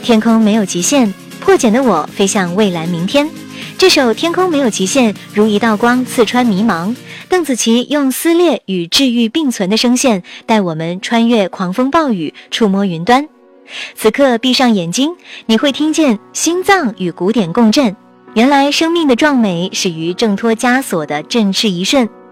天空没有极限，破茧的我飞向蔚蓝明天。这首《天空没有极限》如一道光刺穿迷茫，邓紫棋用撕裂与治愈并存的声线，带我们穿越狂风暴雨，触摸云端。此刻闭上眼睛，你会听见心脏与鼓点共振。原来生命的壮美始于挣脱枷锁的振翅一瞬。